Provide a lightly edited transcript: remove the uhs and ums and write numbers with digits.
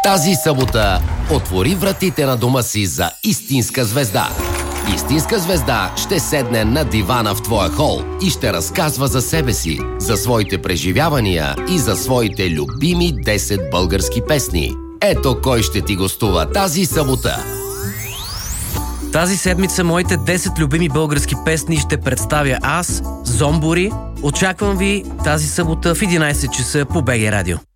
Тази събота отвори вратите на дома си за истинска звезда. Истинска звезда ще седне на дивана в твоя хол и ще разказва за себе си, за своите преживявания и за своите любими 10 български песни. Ето кой ще ти гостува тази събота. Тази седмица моите 10 любими български песни ще представя аз, Зомбори. Очаквам ви тази събота в 11 часа по БГ Радио.